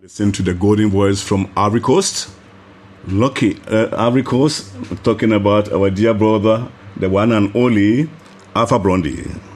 Listen to the golden voice from Ivory Coast. Lucky Ivory Coast, talking about our dear brother, the one and only Alpha Blondy.